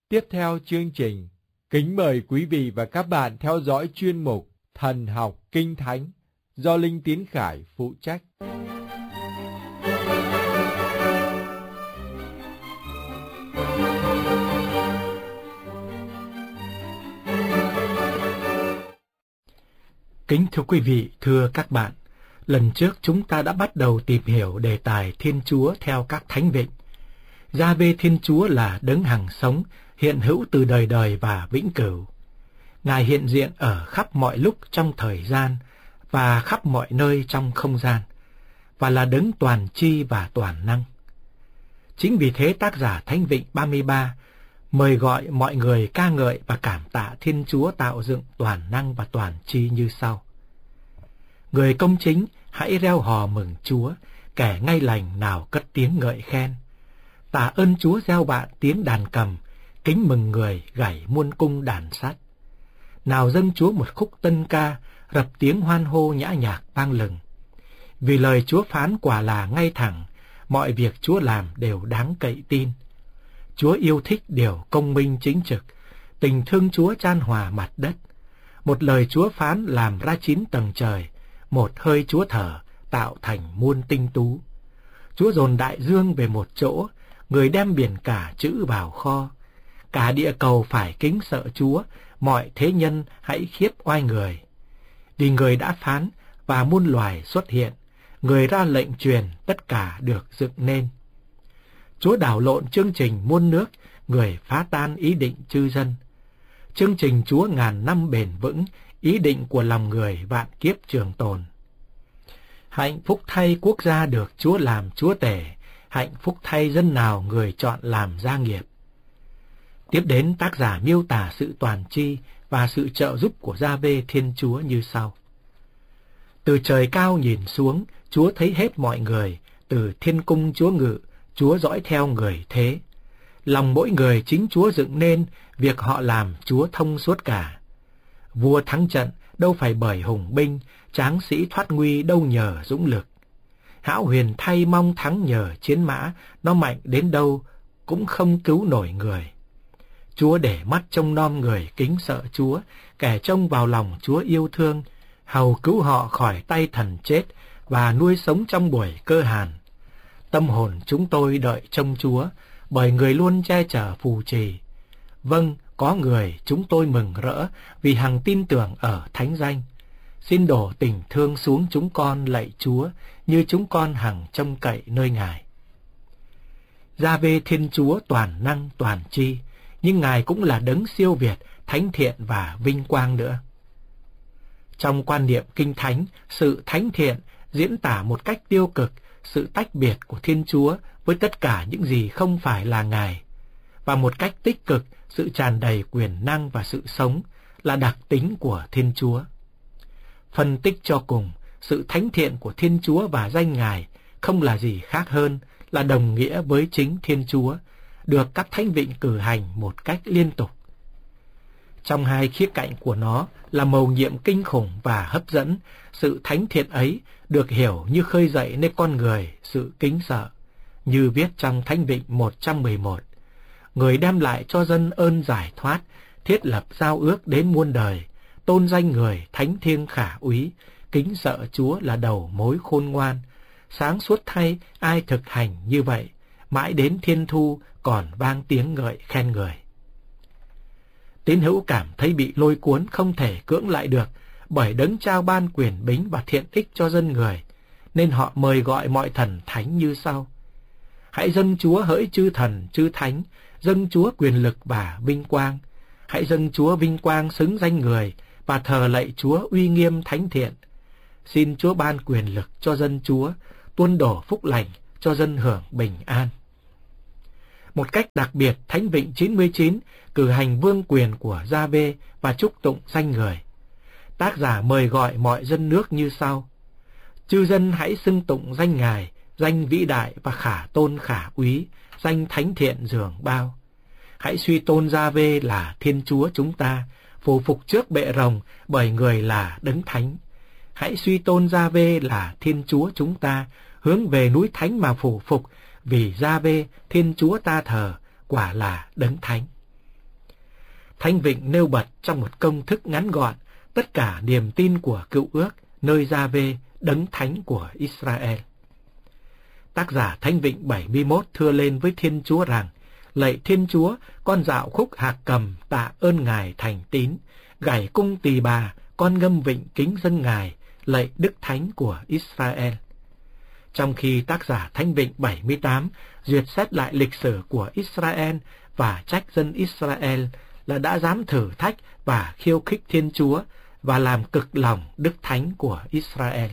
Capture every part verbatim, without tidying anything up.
Tiếp theo chương trình, kính mời quý vị và các bạn theo dõi chuyên mục Thần học Kinh Thánh do Linh Tiến Khải phụ trách. Kính thưa quý vị, thưa các bạn, lần trước chúng ta đã bắt đầu tìm hiểu đề tài Thiên Chúa theo các thánh vịnh. Gia-vê Thiên Chúa là đấng hằng sống, hiện hữu từ đời đời và vĩnh cửu. Ngài hiện diện ở khắp mọi lúc trong thời gian và khắp mọi nơi trong không gian, và là đấng toàn tri và toàn năng. Chính vì thế tác giả Thánh Vịnh ba mươi ba mời gọi mọi người ca ngợi và cảm tạ Thiên Chúa tạo dựng toàn năng và toàn tri như sau. Người công chính, hãy reo hò mừng Chúa, kẻ ngay lành nào cất tiếng ngợi khen. Tạ ơn Chúa reo bạn tiếng đàn cầm, kính mừng người gảy muôn cung đàn sắt. Nào dâng Chúa một khúc tân ca, rập tiếng hoan hô nhã nhạc vang lừng. Vì lời Chúa phán quả là ngay thẳng, mọi việc Chúa làm đều đáng cậy tin. Chúa yêu thích điều công minh chính trực, tình thương Chúa chan hòa mặt đất. Một lời Chúa phán làm ra chín tầng trời, một hơi Chúa thở tạo thành muôn tinh tú. Chúa dồn đại dương về một chỗ, người đem biển cả trữ vào kho. Cả địa cầu phải kính sợ Chúa, mọi thế nhân hãy khiếp oai người. Vì người đã phán và muôn loài xuất hiện, người ra lệnh truyền tất cả được dựng nên. Chúa đảo lộn chương trình muôn nước, người phá tan ý định chư dân. Chương trình Chúa ngàn năm bền vững, ý định của lòng người vạn kiếp trường tồn. Hạnh phúc thay quốc gia được Chúa làm chúa tể, hạnh phúc thay dân nào người chọn làm gia nghiệp. Tiếp đến tác giả miêu tả sự toàn tri và sự trợ giúp của Gia-vê Thiên Chúa như sau. Từ trời cao nhìn xuống, Chúa thấy hết mọi người, từ thiên cung Chúa ngự, Chúa dõi theo người thế. Lòng mỗi người chính Chúa dựng nên, việc họ làm Chúa thông suốt cả. Vua thắng trận đâu phải bởi hùng binh, tráng sĩ thoát nguy đâu nhờ dũng lực. Hão huyền thay mong thắng nhờ chiến mã, nó mạnh đến đâu cũng không cứu nổi người. Chúa để mắt trông nom người kính sợ Chúa, kẻ trông vào lòng Chúa yêu thương, hầu cứu họ khỏi tay thần chết và nuôi sống trong buổi cơ hàn. Tâm hồn chúng tôi đợi trông Chúa, bởi người luôn che chở phù trì. Vâng, có người chúng tôi mừng rỡ vì hằng tin tưởng ở thánh danh. Xin đổ tình thương xuống chúng con lạy Chúa, như chúng con hằng trông cậy nơi Ngài. Gia-vê Thiên Chúa toàn năng toàn tri, nhưng Ngài cũng là đấng siêu việt, thánh thiện và vinh quang nữa. Trong quan niệm kinh thánh, sự thánh thiện diễn tả một cách tiêu cực sự tách biệt của Thiên Chúa với tất cả những gì không phải là Ngài, và một cách tích cực sự tràn đầy quyền năng và sự sống là đặc tính của Thiên Chúa. Phân tích cho cùng, sự thánh thiện của Thiên Chúa và danh Ngài không là gì khác hơn là đồng nghĩa với chính Thiên Chúa, được các thánh vịnh cử hành một cách liên tục. Trong hai khía cạnh của nó là mầu nhiệm kinh khủng và hấp dẫn, sự thánh thiện ấy được hiểu như khơi dậy nên con người sự kính sợ, như viết trong Thánh Vịnh một trăm mười một. Người đem lại cho dân ơn giải thoát, thiết lập giao ước đến muôn đời, tôn danh người thánh thiêng khả úy, kính sợ Chúa là đầu mối khôn ngoan. Sáng suốt thay ai thực hành như vậy, mãi đến thiên thu còn vang tiếng ngợi khen người. Tín hữu cảm thấy bị lôi cuốn không thể cưỡng lại được bởi đấng trao ban quyền bính và thiện ích cho dân người, nên họ mời gọi mọi thần thánh như sau. Hãy dâng Chúa hỡi chư thần chư thánh, dâng Chúa quyền lực và vinh quang. Hãy dâng Chúa vinh quang xứng danh người và thờ lạy Chúa uy nghiêm thánh thiện. Xin Chúa ban quyền lực cho dân Chúa, tuôn đổ phúc lành cho dân hưởng bình an. Một cách đặc biệt, Thánh Vịnh chín mươi chín cử hành vương quyền của Gia-vê và chúc tụng danh người. Tác giả mời gọi mọi dân nước như sau. Chư dân hãy xưng tụng danh Ngài, danh vĩ đại và khả tôn khả úy, danh thánh thiện dường bao. Hãy suy tôn Gia-vê là Thiên Chúa chúng ta, phù phục trước bệ rồng bởi người là đấng thánh. Hãy suy tôn Gia-vê là Thiên Chúa chúng ta, hướng về núi thánh mà phủ phục, vì Gia-vê Thiên Chúa ta thờ quả là đấng thánh. Thánh Vịnh nêu bật trong một công thức ngắn gọn tất cả niềm tin của cựu ước nơi Gia-vê, đấng thánh của Israel. Tác giả Thánh Vịnh bảy mươi mốt thưa lên với Thiên Chúa rằng: Lạy Thiên Chúa, con dạo khúc hạc cầm tạ ơn Ngài thành tín, gảy cung tỳ bà, con ngâm vịnh kính dâng Ngài, lạy Đức Thánh của Israel. Trong khi tác giả Thánh Vịnh bảy mươi tám duyệt xét lại lịch sử của Israel và trách dân Israel là đã dám thử thách và khiêu khích Thiên Chúa và làm cực lòng Đức Thánh của Israel.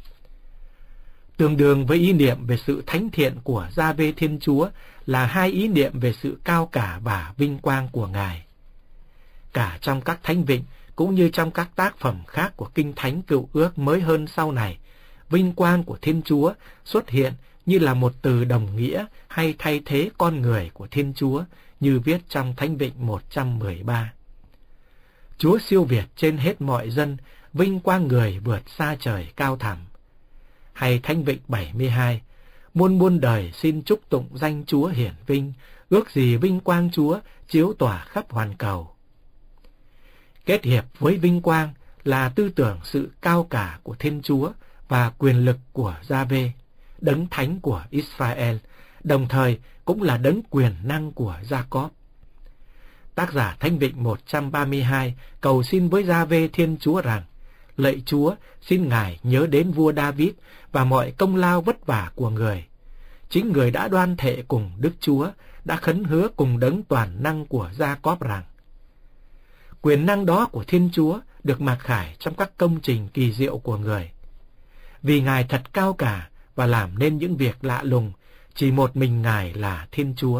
Tương đương với ý niệm về sự thánh thiện của Gia-vê Thiên Chúa là hai ý niệm về sự cao cả và vinh quang của Ngài. Cả trong các thánh vịnh cũng như trong các tác phẩm khác của Kinh Thánh Cựu Ước mới hơn sau này, vinh quang của Thiên Chúa xuất hiện như là một từ đồng nghĩa hay thay thế con người của Thiên Chúa, như viết trong Thánh Vịnh một trăm mười ba. Chúa siêu việt trên hết mọi dân, vinh quang người vượt xa trời cao thẳm. Hay Thánh Vịnh bảy mươi hai, muôn muôn đời xin chúc tụng danh Chúa hiển vinh, ước gì vinh quang Chúa chiếu tỏa khắp hoàn cầu. Kết hiệp với vinh quang là tư tưởng sự cao cả của Thiên Chúa và quyền lực của Gia-vê, đấng thánh của Israel, đồng thời cũng là đấng quyền năng của Gia-cóp. Tác giả Thánh Vịnh một trăm ba mươi hai cầu xin với Gia-vê Thiên Chúa rằng: Lạy Chúa, xin Ngài nhớ đến vua David và mọi công lao vất vả của người. Chính người đã đoan thệ cùng Đức Chúa, đã khấn hứa cùng đấng toàn năng của Gia-cóp rằng. Quyền năng đó của Thiên Chúa được mặc khải trong các công trình kỳ diệu của người. Vì Ngài thật cao cả và làm nên những việc lạ lùng, chỉ một mình Ngài là Thiên Chúa.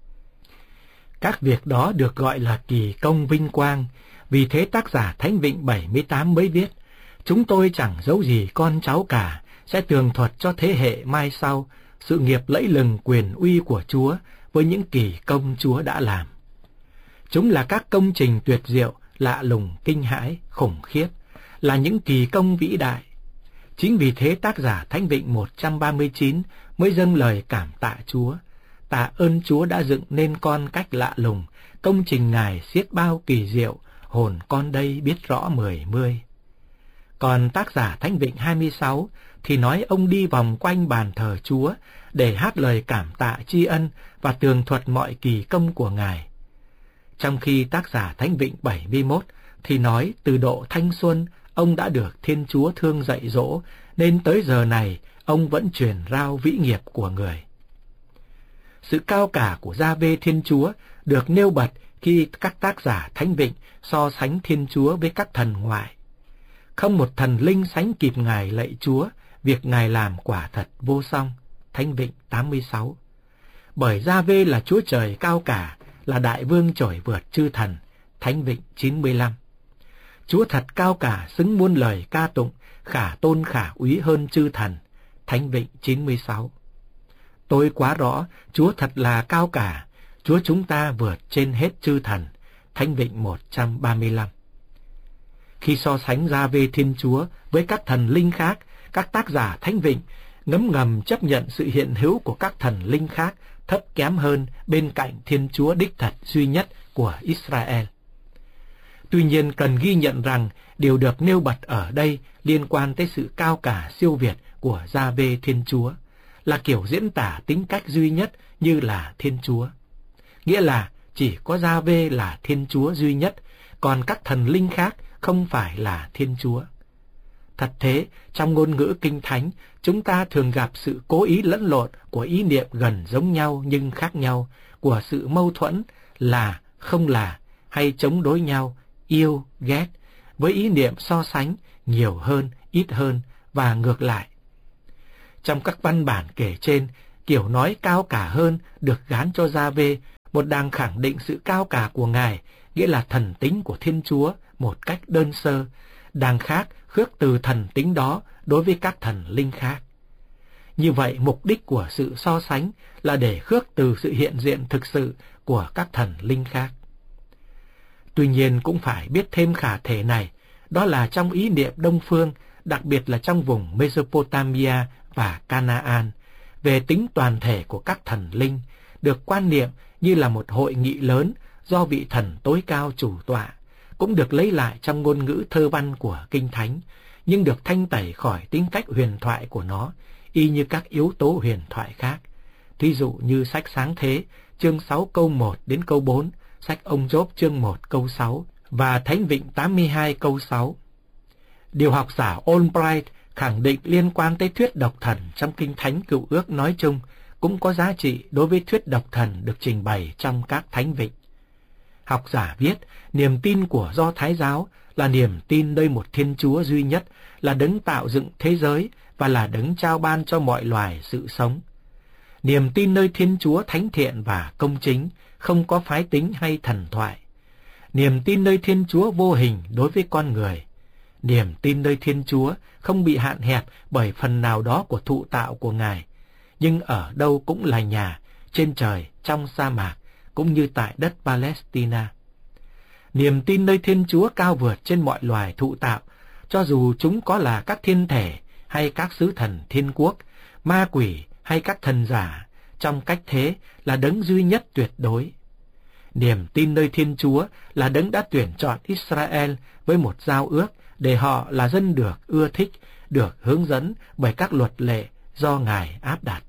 Các việc đó được gọi là kỳ công vinh quang, vì thế tác giả Thánh Vịnh bảy mươi tám mới viết: Chúng tôi chẳng giấu gì con cháu cả, sẽ tường thuật cho thế hệ mai sau sự nghiệp lẫy lừng quyền uy của Chúa với những kỳ công Chúa đã làm. Chúng là các công trình tuyệt diệu, lạ lùng, kinh hãi, khủng khiếp, là những kỳ công vĩ đại. Chính vì thế tác giả Thánh Vịnh một trăm ba mươi chín mới dâng lời cảm tạ Chúa. Tạ ơn Chúa đã dựng nên con cách lạ lùng, công trình Ngài xiết bao kỳ diệu, hồn con đây biết rõ mười mươi. Còn tác giả Thánh Vịnh hai mươi sáu thì nói ông đi vòng quanh bàn thờ Chúa để hát lời cảm tạ tri ân và tường thuật mọi kỳ công của Ngài. Trong khi tác giả Thánh Vịnh bảy mươi mốt thì nói từ độ thanh xuân ông đã được Thiên Chúa thương dạy dỗ, nên tới giờ này ông vẫn truyền rao vĩ nghiệp của người. Sự cao cả của Gia-vê Thiên Chúa được nêu bật khi các tác giả Thánh Vịnh so sánh Thiên Chúa với các thần ngoại. Không một thần linh sánh kịp Ngài lạy Chúa, việc Ngài làm quả thật vô song. Thánh Vịnh tám mươi sáu. Bởi Gia-vê là Chúa Trời cao cả, là đại vương trỗi vượt chư thần. Thánh Vịnh chín mươi lăm. Chúa thật cao cả xứng muôn lời ca tụng, khả tôn khả úy hơn chư thần. Thánh Vịnh chín mươi sáu. Tôi quá rõ, Chúa thật là cao cả, Chúa chúng ta vượt trên hết chư thần. Thánh Vịnh một trăm ba mươi lăm. Khi so sánh Gia-vê Thiên Chúa với các thần linh khác, các tác giả Thánh Vịnh ngấm ngầm chấp nhận sự hiện hữu của các thần linh khác thấp kém hơn bên cạnh Thiên Chúa đích thật duy nhất của Israel. Tuy nhiên cần ghi nhận rằng điều được nêu bật ở đây liên quan tới sự cao cả siêu việt của Gia-vê Thiên Chúa, là kiểu diễn tả tính cách duy nhất như là Thiên Chúa. Nghĩa là chỉ có Gia-vê là Thiên Chúa duy nhất, còn các thần linh khác không phải là Thiên Chúa. Thật thế, trong ngôn ngữ Kinh Thánh, chúng ta thường gặp sự cố ý lẫn lộn của ý niệm gần giống nhau nhưng khác nhau, của sự mâu thuẫn là, không là, hay chống đối nhau, yêu, ghét, với ý niệm so sánh, nhiều hơn, ít hơn, và ngược lại. Trong các văn bản kể trên, kiểu nói cao cả hơn được gán cho Gia-vê, một đàng khẳng định sự cao cả của Ngài, nghĩa là thần tính của Thiên Chúa một cách đơn sơ, đàng khác khước từ thần tính đó đối với các thần linh khác. Như vậy, mục đích của sự so sánh là để khước từ sự hiện diện thực sự của các thần linh khác. Tuy nhiên cũng phải biết thêm khả thể này, đó là trong ý niệm Đông phương, đặc biệt là trong vùng Mesopotamia và Canaan, về tính toàn thể của các thần linh, được quan niệm như là một hội nghị lớn do vị thần tối cao chủ tọa, cũng được lấy lại trong ngôn ngữ thơ văn của Kinh Thánh, nhưng được thanh tẩy khỏi tính cách huyền thoại của nó, y như các yếu tố huyền thoại khác. Thí dụ như sách Sáng Thế, chương sáu câu một đến câu bốn, sách Ông Giốp chương một câu sáu và Thánh Vịnh tám mươi hai câu sáu. Điều học giả Albright khẳng định liên quan tới thuyết độc thần trong Kinh Thánh Cựu Ước nói chung cũng có giá trị đối với thuyết độc thần được trình bày trong các Thánh Vịnh. Học giả viết, niềm tin của Do Thái giáo là niềm tin nơi một Thiên Chúa duy nhất, là đấng tạo dựng thế giới và là đấng trao ban cho mọi loài sự sống. Niềm tin nơi Thiên Chúa thánh thiện và công chính, không có phái tính hay thần thoại. Niềm tin nơi Thiên Chúa vô hình đối với con người. Niềm tin nơi Thiên Chúa không bị hạn hẹp bởi phần nào đó của thụ tạo của Ngài, nhưng ở đâu cũng là nhà, trên trời, trong sa mạc, cũng như tại đất Palestina. Niềm tin nơi Thiên Chúa cao vượt trên mọi loài thụ tạo, cho dù chúng có là các thiên thể hay các sứ thần thiên quốc, ma quỷ hay các thần giả, trong cách thế là đấng duy nhất tuyệt đối. Niềm tin nơi Thiên Chúa là đấng đã tuyển chọn Israel với một giao ước để họ là dân được ưa thích, được hướng dẫn bởi các luật lệ do Ngài áp đặt.